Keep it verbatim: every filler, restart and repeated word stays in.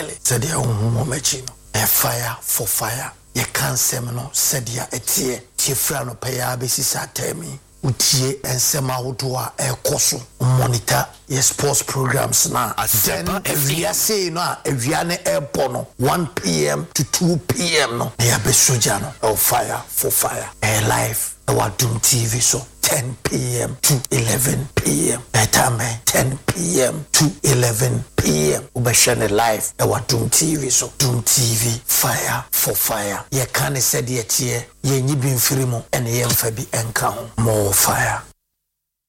clearly said ya uhumo mechino a fire for fire ye can semino said ya etie tifra no paya besi sa temi utie ensema wodoa e koso monitor your sports programs na then every say no every ne airport no one p.m. to two p.m. no ya be soja no o fire for fire e live our Doom T V so ten p.m. to eleven p.m. Better man ten p.m. to eleven p.m. Ubashane live our Doom T V so Doom T V fire for fire ye can said ye tie ye nyibin firimo and ye mfabi enka more fire.